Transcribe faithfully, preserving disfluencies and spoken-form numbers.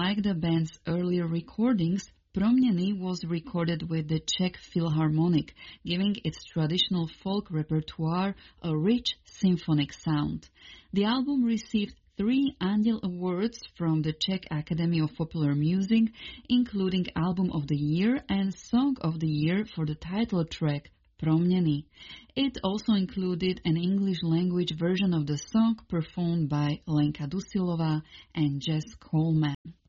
Unlike the band's earlier recordings, Proměny was recorded with the Czech Philharmonic, giving its traditional folk repertoire a rich symphonic sound. The album received three annual awards from the Czech Academy of Popular Music, including Album of the Year and Song of the Year for the title track, Proměny. It also included an English-language version of the song performed by Lenka Dusilová and Jess Coleman.